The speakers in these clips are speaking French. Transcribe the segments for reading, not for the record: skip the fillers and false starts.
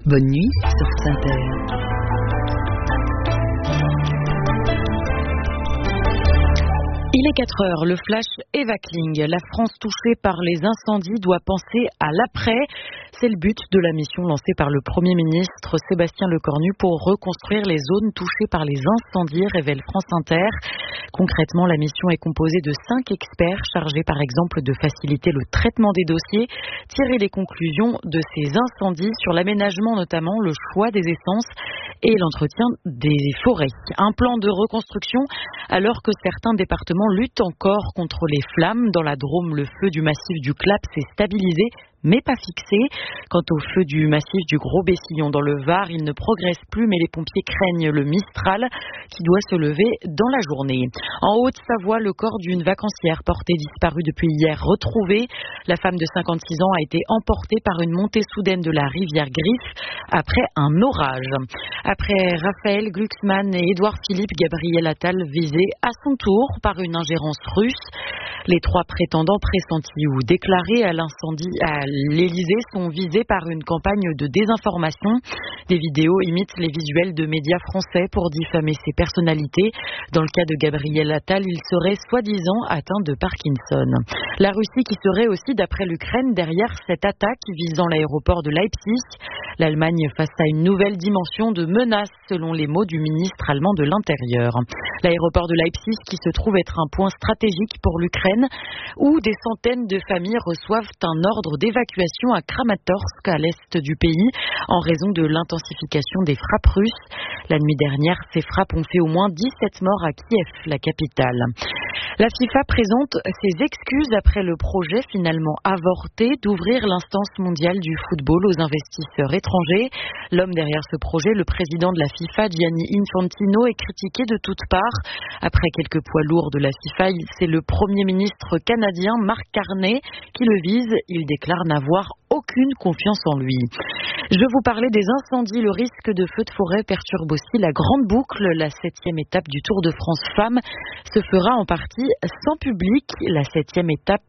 Bonne nuit sur France Inter. Il est 4 heures, le flash Eva Kling. La France touchée par les incendies doit penser à l'après. C'est le but de la mission lancée par le Premier ministre Sébastien Lecornu pour reconstruire les zones touchées par les incendies, révèle France Inter. Concrètement, la mission est composée de 5 experts chargés par exemple de faciliter le traitement des dossiers, tirer les conclusions de ces incendies sur l'aménagement notamment, le choix des essences et l'entretien des forêts. Un plan de reconstruction alors que certains départements luttent encore contre les flammes. Dans la Drôme, le feu du massif du Clap s'est stabilisé mais pas fixé. Quant au feu du massif du Gros Bessillon dans le Var, il ne progresse plus, mais les pompiers craignent le Mistral qui doit se lever dans la journée. En Haute-Savoie, le corps d'une vacancière portée disparue depuis hier retrouvé. La femme de 56 ans a été emportée par une montée soudaine de la rivière Griffe après un orage. Après Raphaël Glucksmann et Édouard Philippe, Gabriel Attal visé à son tour par une ingérence russe. Les 3 prétendants pressentis ou déclarés à l'incendie à l'Élysée sont visés par une campagne de désinformation. Des vidéos imitent les visuels de médias français pour diffamer ces personnalités. Dans le cas de Gabriel Attal, il serait soi-disant atteint de Parkinson. La Russie qui serait aussi, d'après l'Ukraine, derrière cette attaque visant l'aéroport de Leipzig. L'Allemagne face à une nouvelle dimension de menace, selon les mots du ministre allemand de l'Intérieur. L'aéroport de Leipzig qui se trouve être un point stratégique pour l'Ukraine, où des centaines de familles reçoivent un ordre d'évacuation à Kramatorsk, à l'est du pays, en raison de l'intensification des frappes russes. La nuit dernière, ces frappes ont fait au moins 17 morts à Kiev, la capitale. La FIFA présente ses excuses après le projet finalement avorté d'ouvrir l'instance mondiale du football aux investisseurs étrangers. L'homme derrière ce projet, le président de la FIFA, Gianni Infantino, est critiqué de toutes parts. Après quelques poids lourds de la FIFA, c'est le Premier ministre canadien Mark Carney qui le vise. Il déclare n'avoir aucune confiance en lui. Je vous parlais des incendies. Le risque de feux de forêt perturbe aussi la grande boucle. La 7e étape du Tour de France Femmes se fera en partie sans public. La 7e étape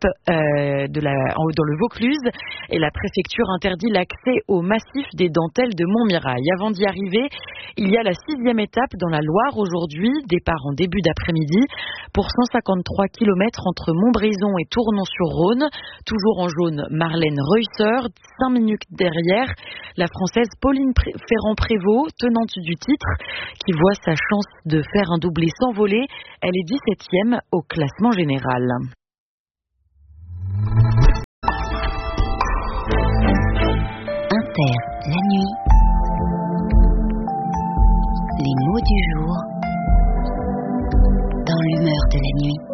dans le Vaucluse, et la préfecture interdit l'accès au massif des dentelles de Montmirail. Avant d'y arriver, il y a la 6e étape dans la Loire aujourd'hui, départ en début d'après-midi pour 153 km entre Montbrison et Tournon-sur-Rhône. Toujours en jaune, Marlène Reusser. 5 minutes derrière, la Française Pauline Ferrand-Prévot, tenante du titre, qui voit sa chance de faire un doublé s'envoler. Elle est 17e au classement général. Inter, la nuit. Les mots du jour dans l'humeur de la nuit.